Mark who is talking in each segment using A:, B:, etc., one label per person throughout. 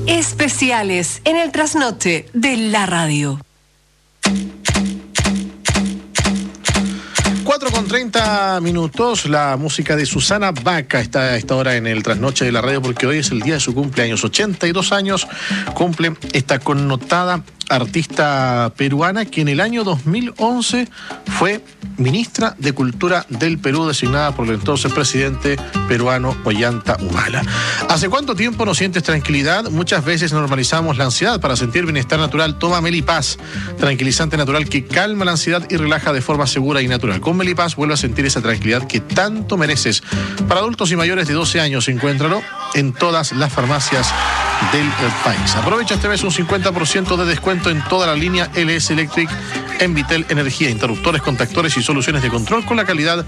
A: Especiales en el trasnoche de la radio.
B: 4:30, la música de Susana Baca está a esta hora en el trasnoche de la radio porque hoy es el día de su cumpleaños. 82 años cumple esta connotada artista peruana que en el año 2011 fue ministra de Cultura del Perú, designada por el entonces presidente peruano Ollanta Humala. ¿Hace cuánto tiempo no sientes tranquilidad? Muchas veces normalizamos la ansiedad. Para sentir bienestar natural, toma Melipaz, tranquilizante natural que calma la ansiedad y relaja de forma segura y natural. Con Melipaz vuelve a sentir esa tranquilidad que tanto mereces. Para adultos y mayores de 12 años, encuéntralo en todas las farmacias del país. Aprovecha este mes un 50% de descuento en toda la línea LS Electric en Vitel Energía, interruptores, contactores y soluciones de control con la calidad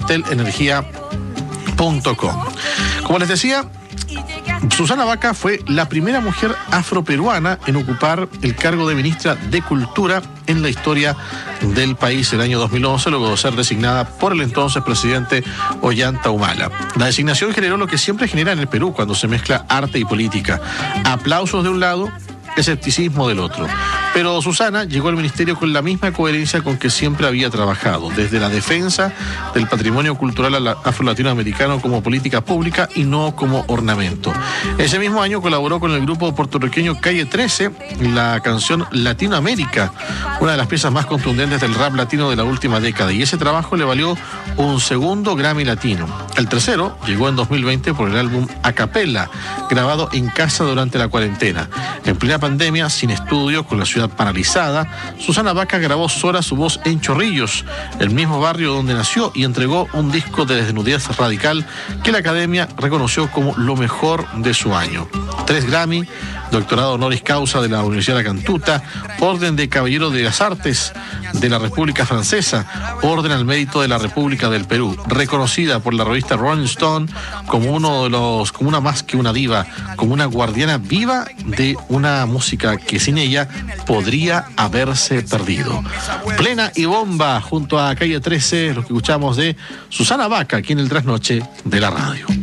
B: vitelenergia.com. Como les decía, Susana Baca fue la primera mujer afroperuana en ocupar el cargo de ministra de Cultura en la historia del país el año 2011, luego de ser designada por el entonces presidente Ollanta Humala. La designación generó lo que siempre genera en el Perú cuando se mezcla arte y política: aplausos de un lado, escepticismo del otro. Pero Susana llegó al ministerio con la misma coherencia con que siempre había trabajado, desde la defensa del patrimonio cultural afro-latinoamericano como política pública y no como ornamento. Ese mismo año colaboró con el grupo puertorriqueño Calle 13 en la canción Latinoamérica, una de las piezas más contundentes del rap latino de la última década, y ese trabajo le valió un segundo Grammy Latino. El tercero llegó en 2020 por el álbum A Capella, grabado en casa durante la cuarentena. En plena pandemia, sin estudio, con la ciudad paralizada, Susana Baca grabó sola su voz en Chorrillos, el mismo barrio donde nació, y entregó un disco de desnudez radical que la Academia reconoció como lo mejor de su año. 3 Grammy, doctorado honoris causa de la Universidad de la Cantuta, Orden de Caballero de las Artes de la República Francesa, Orden al Mérito de la República del Perú, reconocida por la revista Rolling Stone como como una más que una diva, como una guardiana viva de una música que sin ella podría haberse perdido. Plena y bomba junto a Calle 13, lo que escuchamos de Susana Baca aquí en el trasnoche de la radio.